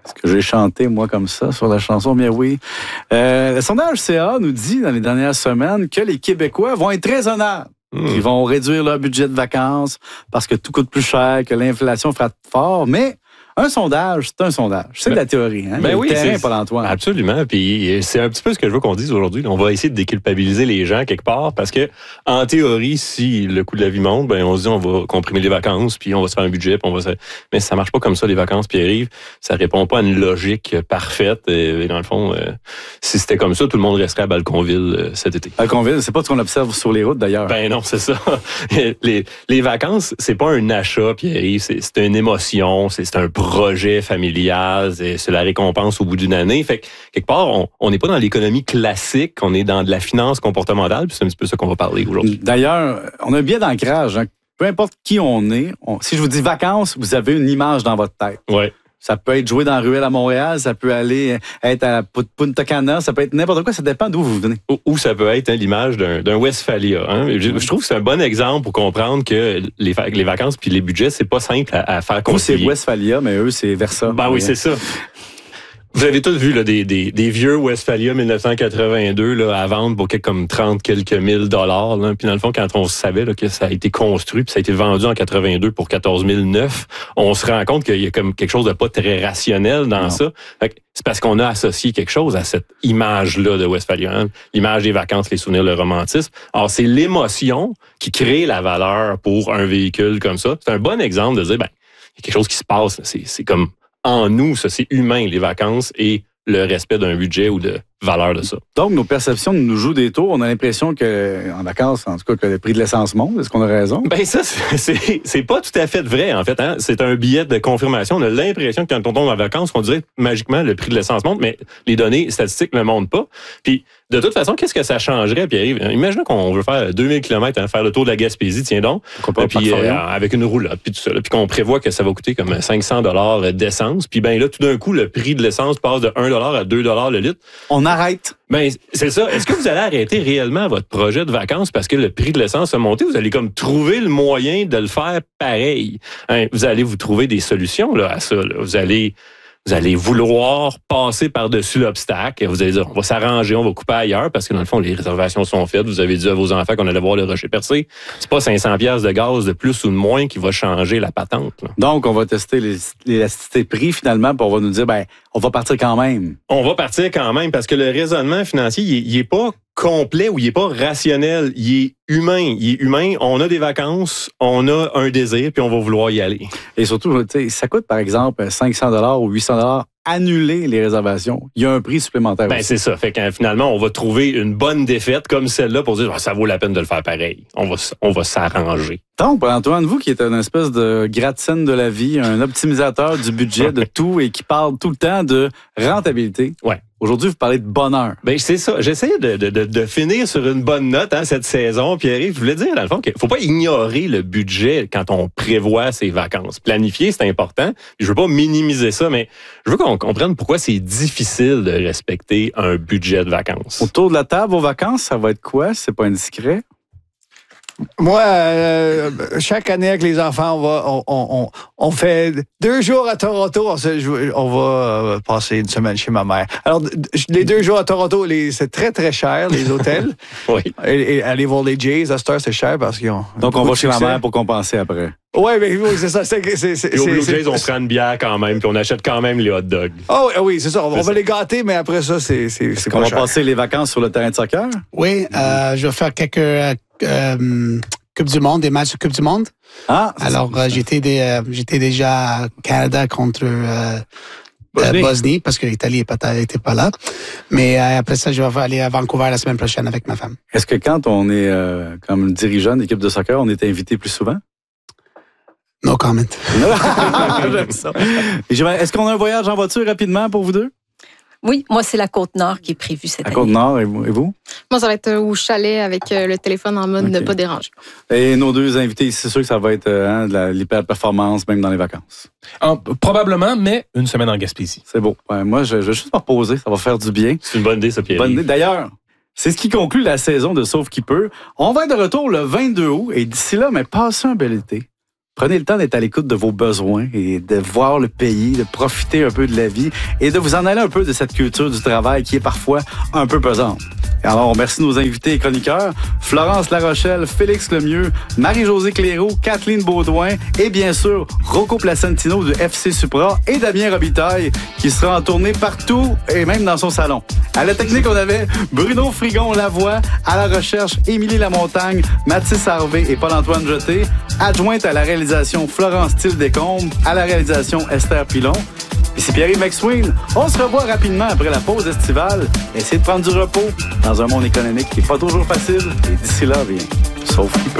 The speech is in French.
Est-ce que j'ai chanté, moi, comme ça, sur la chanson? Bien oui. Le sondage CA nous dit, dans les dernières semaines, que les Québécois vont être raisonnables. Ils vont réduire leur budget de vacances parce que tout coûte plus cher, que l'inflation frappe fort. Mais un sondage, c'est un sondage. C'est de la théorie. Hein? Ben oui, c'est Paul-Antoine. Absolument. Puis c'est un petit peu ce que je veux qu'on dise aujourd'hui. On va essayer de déculpabiliser les gens quelque part parce que, en théorie, si le coût de la vie monte, ben on se dit on va comprimer les vacances, puis on va se faire un budget, puis mais ça marche pas comme ça, les vacances, Pierre-Yves. Ça répond pas à une logique parfaite. Et dans le fond, si c'était comme ça, tout le monde resterait à Balconville cet été. Balconville, c'est pas ce qu'on observe sur les routes, d'ailleurs. Ben non, c'est ça. Les vacances, c'est pas un achat, Pierre-Yves. C'est une émotion, c'est un projet familial, c'est la récompense au bout d'une année. Fait que, quelque part, on n'est pas dans l'économie classique, on est dans de la finance comportementale, puis c'est un petit peu ça qu'on va parler aujourd'hui. D'ailleurs, on a un biais d'ancrage. Hein. Peu importe qui on est, si je vous dis vacances, vous avez une image dans votre tête. Ouais. Ça peut être joué dans la ruelle à Montréal, ça peut aller être à Punta Cana, ça peut être n'importe quoi, ça dépend d'où vous venez. Ou ça peut être l'image d'un Westphalia. Hein? Je trouve que c'est un bon exemple pour comprendre que les vacances puis les budgets, c'est pas simple à faire concilier. Vous, c'est Westphalia, mais eux, c'est Versa. Ben oui, c'est ça. Vous avez tous vu là, des vieux Westphalia 1982 là, à vendre pour comme 30 quelques mille dollars. Là. Puis dans le fond, quand on savait là, que ça a été construit puis ça a été vendu en 82 pour 14 009, on se rend compte qu'il y a comme quelque chose de pas très rationnel dans ça. C'est parce qu'on a associé quelque chose à cette image-là de Westphalia. Hein? L'image des vacances, les souvenirs, le romantisme. Alors, c'est l'émotion qui crée la valeur pour un véhicule comme ça. C'est un bon exemple de dire, ben, il y a quelque chose qui se passe. C'est comme en nous, ça, c'est humain, les vacances et le respect d'un budget ou de valeur de ça. Donc, nos perceptions nous jouent des tours. On a l'impression que, en vacances, en tout cas, que le prix de l'essence monte. Est-ce qu'on a raison? Ben ça, c'est pas tout à fait vrai, en fait. Hein? C'est un billet de confirmation. On a l'impression que quand on tombe en vacances, on dirait magiquement le prix de l'essence monte, mais les données statistiques ne le montrent pas. Puis, de toute façon, qu'est-ce que ça changerait, Pierre-Yves? Imaginons qu'on veut faire 2000 km, hein, faire le tour de la Gaspésie, tiens donc, puis avec une roulotte, puis tout ça, puis qu'on prévoit que ça va coûter comme 500 $ d'essence, puis ben là, tout d'un coup, le prix de l'essence passe de 1 $ à 2 $ le litre. On arrête. Ben, c'est ça. Est-ce que vous allez arrêter réellement votre projet de vacances parce que le prix de l'essence a monté? Vous allez comme trouver le moyen de le faire pareil. Hein, vous allez vous trouver des solutions là, à ça. Là. Vous allez vouloir passer par-dessus l'obstacle. Vous allez dire, on va s'arranger, on va couper ailleurs parce que dans le fond, les réservations sont faites. Vous avez dit à vos enfants qu'on allait voir le rocher percé. C'est pas 500 $ de gaz de plus ou de moins qui va changer la patente. Là. Donc, on va tester l'élasticité de prix finalement, puis on va nous dire, ben, on va partir quand même. On va partir quand même parce que le raisonnement financier, il est pas complet ou il est pas rationnel. Il est humain. Il est humain. On a des vacances, on a un désir, puis on va vouloir y aller. Et surtout, tu sais, ça coûte par exemple 500 $ ou 800 $ annuler les réservations. Il y a un prix supplémentaire. Ben, c'est ça. Fait que finalement, on va trouver une bonne défaite comme celle-là pour dire ça vaut la peine de le faire pareil. On va s'arranger. Donc, Antoine, vous qui êtes une espèce de gratte-ciel de la vie, un optimisateur du budget, de tout et qui parle tout le temps de rentabilité. Ouais. Aujourd'hui, vous parlez de bonheur. Ben c'est ça. J'essayais de finir sur une bonne note cette saison. Pierre-Yves, je voulais dire, dans le fond, qu'il faut pas ignorer le budget quand on prévoit ses vacances. Planifier, c'est important. Je veux pas minimiser ça, mais je veux qu'on comprenne pourquoi c'est difficile de respecter un budget de vacances. Autour de la table, vos vacances, ça va être quoi? C'est pas indiscret? Moi, chaque année avec les enfants, on fait 2 jours à Toronto. On va passer une semaine chez ma mère. Alors, les 2 jours à Toronto, c'est très, très cher, les hôtels. Oui. Et aller voir les Jays, à cette heure, c'est cher parce qu'ils ont... Donc, on va chez ma mère pour compenser après. Oui, c'est ça. Et aux Blue Jays, on prend une bière quand même, puis on achète quand même les hot dogs. Oh, oui, c'est ça. On va les gâter, mais après ça, c'est Est-ce pas qu'on va cher. passer les vacances sur le terrain de soccer? Oui, je vais faire quelques Coupe du Monde, des matchs de Coupe du Monde. Ah! Alors, j'étais déjà à Canada contre Bosnie, parce que l'Italie n'était pas là. Mais après ça, je vais aller à Vancouver la semaine prochaine avec ma femme. Est-ce que quand on est comme dirigeant d'équipe de soccer, on est invité plus souvent? No comment. J'aime ça. Est-ce qu'on a un voyage en voiture rapidement pour vous deux? Oui, moi, c'est la Côte-Nord qui est prévue cette année. La Côte-Nord, et vous? Moi, ça va être au chalet avec le téléphone en mode ne pas déranger. Et nos deux invités, c'est sûr que ça va être de l'hyper-performance, même dans les vacances. Probablement, mais une semaine en Gaspésie. C'est beau. Ouais, moi, je vais juste me reposer. Ça va faire du bien. C'est une bonne idée, ça, Pierre. Bonne idée. D'ailleurs, c'est ce qui conclut la saison de Sauf qui peut. On va être de retour le 22 août et d'ici là, mais passez un bel été. Prenez le temps d'être à l'écoute de vos besoins et de voir le pays, de profiter un peu de la vie et de vous en aller un peu de cette culture du travail qui est parfois un peu pesante. Et alors, on remercie nos invités et chroniqueurs, Florence Larochelle, Félix Lemieux, Marie-Josée Clairaut, Kathleen Baudouin et bien sûr, Rocco Placentino du FC Supra et Damien Robitaille qui sera en tournée partout et même dans son salon. À la technique, on avait Bruno Frigon-Lavoie, à la recherche, Émilie Lamontagne, Mathis Harvé et Paul-Antoine Jeté, adjointe à la réalisation Florence Thiel-Descombes, à la réalisation Esther Pilon. Ici Pierre-Yves McSween. On se revoit rapidement après la pause estivale. Essayez de prendre du repos dans un monde économique qui n'est pas toujours facile. Et d'ici là, bien, sauf qui peut.